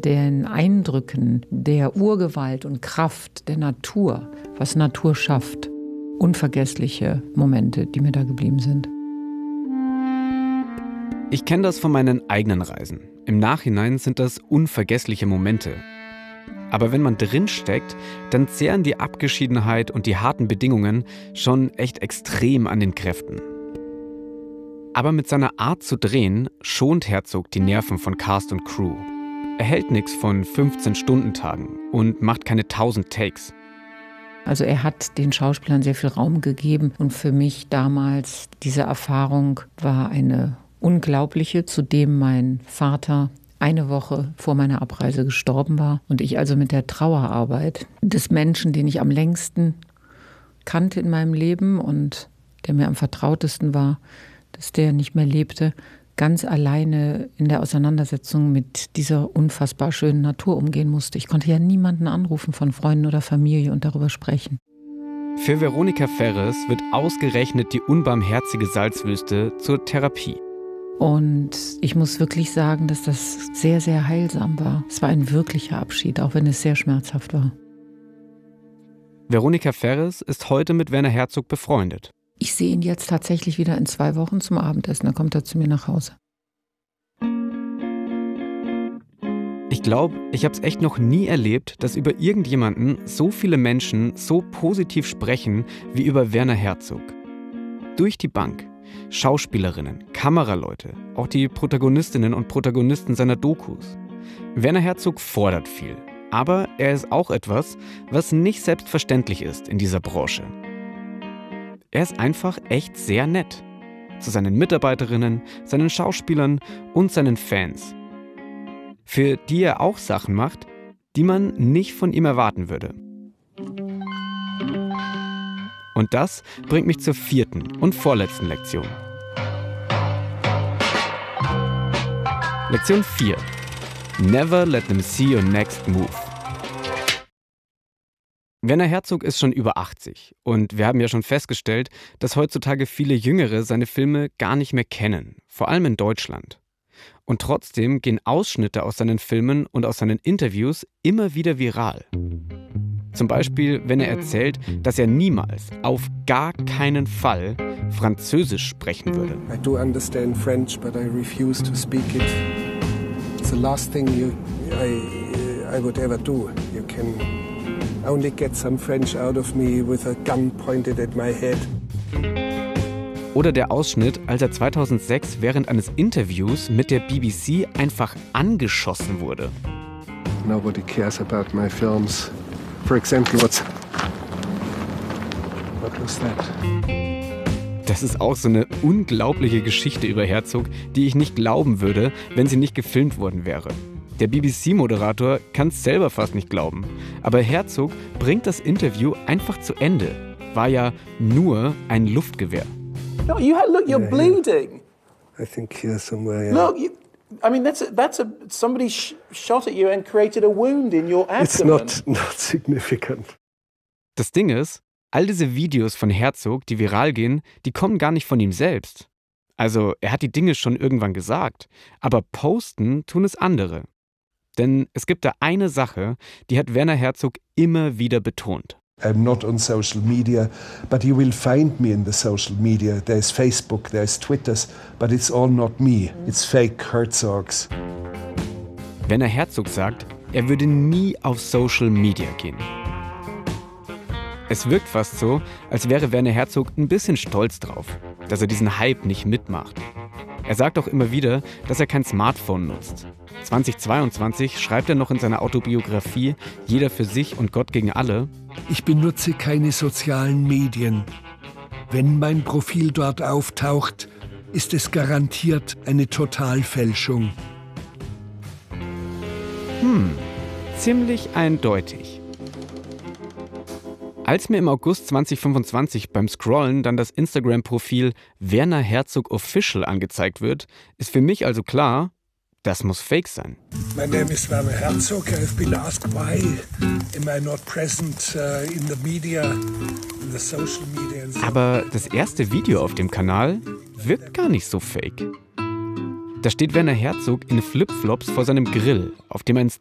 den Eindrücken der Urgewalt und Kraft der Natur, was Natur schafft, unvergessliche Momente, die mir da geblieben sind. Ich kenne das von meinen eigenen Reisen. Im Nachhinein sind das unvergessliche Momente. Aber wenn man drinsteckt, dann zehren die Abgeschiedenheit und die harten Bedingungen schon echt extrem an den Kräften. Aber mit seiner Art zu drehen schont Herzog die Nerven von Cast und Crew. Er hält nichts von 15-Stunden-Tagen und macht keine 1000 Takes. Also er hat den Schauspielern sehr viel Raum gegeben und für mich damals, diese Erfahrung war eine unglaubliche, zudem mein Vater eine Woche vor meiner Abreise gestorben war und ich also mit der Trauerarbeit des Menschen, den ich am längsten kannte in meinem Leben und der mir am vertrautesten war, dass der nicht mehr lebte, ganz alleine in der Auseinandersetzung mit dieser unfassbar schönen Natur umgehen musste. Ich konnte ja niemanden anrufen von Freunden oder Familie und darüber sprechen. Für Veronika Ferres wird ausgerechnet die unbarmherzige Salzwüste zur Therapie. Und ich muss wirklich sagen, dass das sehr, sehr heilsam war. Es war ein wirklicher Abschied, auch wenn es sehr schmerzhaft war. Veronika Ferres ist heute mit Werner Herzog befreundet. Ich sehe ihn jetzt tatsächlich wieder in 2 Wochen zum Abendessen. Da kommt er zu mir nach Hause. Ich glaube, ich habe es echt noch nie erlebt, dass über irgendjemanden so viele Menschen so positiv sprechen wie über Werner Herzog. Durch die Bank. Schauspielerinnen, Kameraleute, auch die Protagonistinnen und Protagonisten seiner Dokus. Werner Herzog fordert viel, aber er ist auch etwas, was nicht selbstverständlich ist in dieser Branche. Er ist einfach echt sehr nett. Zu seinen Mitarbeiterinnen, seinen Schauspielern und seinen Fans. Für die er auch Sachen macht, die man nicht von ihm erwarten würde. Und das bringt mich zur 4. und vorletzten Lektion. Lektion 4. Never let them see your next move. Werner Herzog ist schon über 80 und wir haben ja schon festgestellt, dass heutzutage viele Jüngere seine Filme gar nicht mehr kennen, vor allem in Deutschland. Und trotzdem gehen Ausschnitte aus seinen Filmen und aus seinen Interviews immer wieder viral. Zum Beispiel, wenn er erzählt, dass er niemals, auf gar keinen Fall, Französisch sprechen würde. I do understand French, but I refuse to speak it. It's the last thing I would ever do. You can only get some French out of me with a gun pointed at my head. Oder der Ausschnitt, als er 2006 während eines Interviews mit der BBC einfach angeschossen wurde. Nobody cares about my films. For example, what was that? Das ist auch so eine unglaubliche Geschichte über Herzog, die ich nicht glauben würde, wenn sie nicht gefilmt worden wäre. Der BBC-Moderator kann es selber fast nicht glauben. Aber Herzog bringt das Interview einfach zu Ende. War ja nur ein Luftgewehr. No, look, you're bleeding. I think here somewhere. Yeah. Look, somebody shot at you and created a wound in your abdomen. It's not significant. Das Ding ist, all diese Videos von Herzog, die viral gehen, die kommen gar nicht von ihm selbst. Also, er hat die Dinge schon irgendwann gesagt, aber posten tun es andere. Denn es gibt da eine Sache, die hat Werner Herzog immer wieder betont. I'm not on social media, but you will find me in the social media. There's Facebook, there's Twitters, but it's all not me. It's fake Herzogs. Werner Herzog sagt, er würde nie auf Social Media gehen. Es wirkt fast so, als wäre Werner Herzog ein bisschen stolz drauf, dass er diesen Hype nicht mitmacht. Er sagt auch immer wieder, dass er kein Smartphone nutzt. 2022 schreibt er noch in seiner Autobiografie Jeder für sich und Gott gegen alle: Ich benutze keine sozialen Medien. Wenn mein Profil dort auftaucht, ist es garantiert eine Totalfälschung. Ziemlich eindeutig. Als mir im August 2025 beim Scrollen dann das Instagram-Profil Werner Herzog Official angezeigt wird, ist für mich also klar, das muss fake sein. My name is Werner Herzog. I've been asked why am I not present in the media, in the social media. Aber das erste Video auf dem Kanal wirkt gar nicht so fake. Da steht Werner Herzog in Flipflops vor seinem Grill, auf dem ein